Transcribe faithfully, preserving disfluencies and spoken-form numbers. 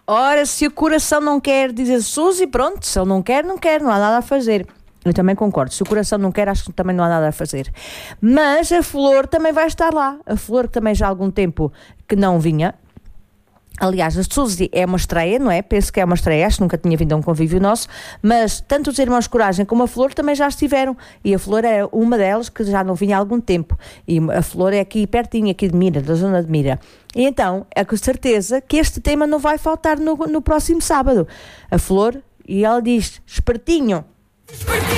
Ora, se o coração não quer, diz a Suzy, pronto, se ele não quer, não quer, não há nada a fazer. Eu também concordo, se o coração não quer, acho que também não há nada a fazer. Mas a Flor também vai estar lá. A Flor também já há algum tempo que não vinha. Aliás, a Suzy é uma estreia, não é? Penso que é uma estreia, acho que nunca tinha vindo a um convívio nosso, mas tanto os irmãos Coragem como a Flor também já estiveram, e a Flor é uma delas que já não vinha há algum tempo, e a Flor é aqui pertinho, aqui de Mira, da zona de Mira. E então, é com certeza que este tema não vai faltar no, no próximo sábado. A Flor, e ela diz, espertinho.